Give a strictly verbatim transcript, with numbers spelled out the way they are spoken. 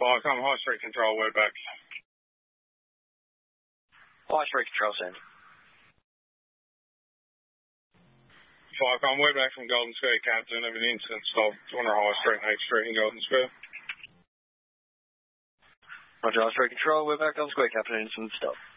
Falcon, high street control, we're back. High street control, send. Falcon, we're back from Golden Square, Captain, of an incident stop on High Street and eighth Street in Golden Square. Roger, High street control, we're back, Golden Square, Captain, incident stop.